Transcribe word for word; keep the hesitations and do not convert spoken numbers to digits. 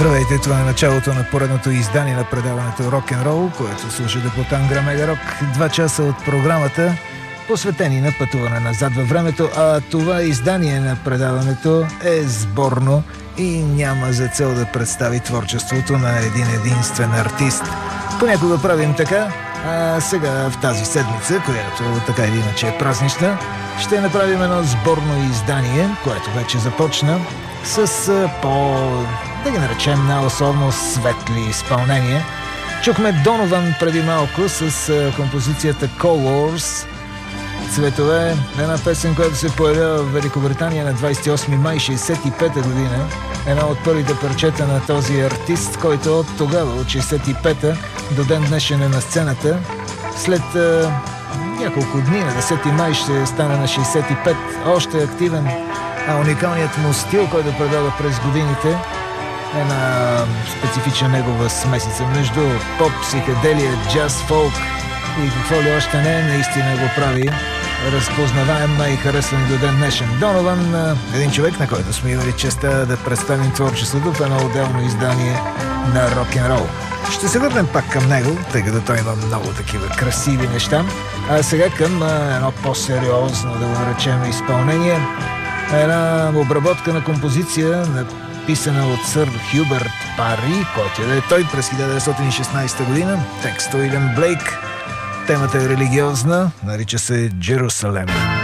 Здравейте, това е началото на поредното издание на предаването Рок-н-рол, което слушате по Тангра Мега Рок. Два часа от програмата, посветени на пътуване назад във времето, а това издание на предаването е сборно и няма за цел да представи творчеството на един единствен артист. Понякога правим така, а сега в тази седмица, която така или иначе е празнична, ще направим едно сборно издание, което вече започна с по, да ги наречем, най-особено светли изпълнения. Чухме Донован преди малко с композицията Colors, цветове, една песен, която се появява в Великобритания на двадесет и осми май шейсет и пета година. Една от първите парчета на този артист, който от тогава, от шейсет и пета до ден днешен е на сцената. След а, няколко дни, на десети май ще стане на шейсет и пет, още активен, а уникалният му стил, който предлага през годините, една специфична негова смесица между поп, психоделия, джаз, фолк и какво ли още не, наистина го прави разпознаваем и харесван до ден днешен. Донован, един човек, на който сме имали честа да представим творчеството в едно отделно издание на рок-н-рол. Ще се върнем пак към него, тъй като той има много такива красиви неща. А сега към едно по-сериозно, да го наречем, изпълнение. Една обработка на композиция, написана от сър Хюберт Пари, който е той през хиляда деветстотин и шестнадесета година. Текст Уилям Блейк. Темата е религиозна, нарича се Джерусалем.